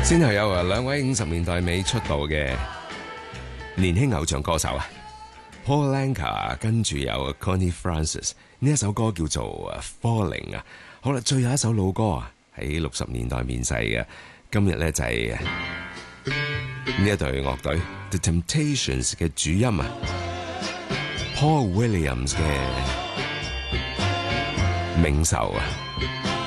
先後有兩位50年代尾出道嘅年輕偶像歌手啊 ，Paul Anka， 跟住有 Connie Francis， 呢一首歌叫做 Falling 啊。好啦，最後一首老歌啊，喺60年代面世嘅，今日咧就係呢一隊樂隊 The Temptations 嘅主音啊 ，Paul Williams 嘅冥壽啊。